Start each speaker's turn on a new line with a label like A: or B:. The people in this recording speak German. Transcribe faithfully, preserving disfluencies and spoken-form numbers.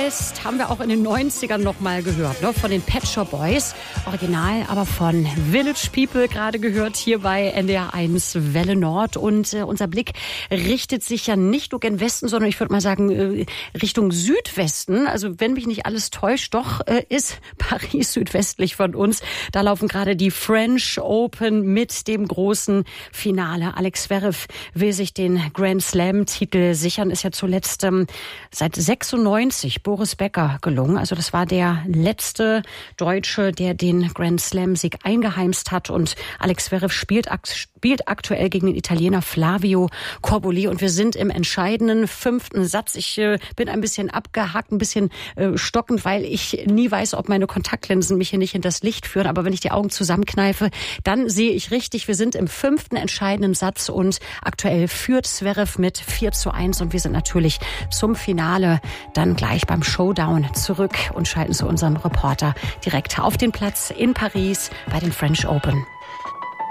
A: heißt, haben wir auch in den neunzigern noch mal gehört, ne? Von den Pet Shop Boys. Original, aber von Village People gerade gehört hier bei N D R eins Welle Nord. Und äh, unser Blick richtet sich ja nicht nur gen Westen, sondern ich würde mal sagen äh, Richtung Südwesten. Also wenn mich nicht alles täuscht, doch äh, ist Paris südwestlich von uns. Da laufen gerade die French Open mit dem großen Finale. Alex Zverev will sich den Grand Slam-Titel sichern. Ist ja zuletzt ähm, seit sechsundneunzig Boris Becker gelungen. Also das war der letzte Deutsche, der den Grand Slam-Sieg eingeheimst hat. Und Alex Zverev spielt, spielt aktuell gegen den Italiener Flavio Corboli. Und wir sind im entscheidenden fünften Satz. Ich äh, bin ein bisschen abgehakt, ein bisschen äh, stockend, weil ich nie weiß, ob meine Kontaktlinsen mich hier nicht hinters Licht führen. Aber wenn ich die Augen zusammenkneife, dann sehe ich richtig, wir sind im fünften entscheidenden Satz und aktuell führt Zverev mit vier zu eins. Und wir sind natürlich zum Finale dann gleich beim Showdown zurück und schalten zu unserem Reporter direkt auf den Platz in Paris bei den French Open.